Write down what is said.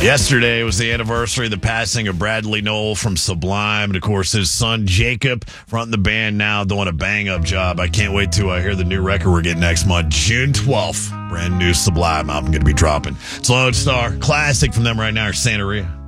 Yesterday was the anniversary of the passing of Bradley Nowell from Sublime. And, of course, his son Jacob fronting the band now, doing a bang-up job. I can't wait to hear the new record we're getting next month, June 12th. Brand new Sublime album going to be dropping. It's Lone Star. Classic from them right now, Santeria.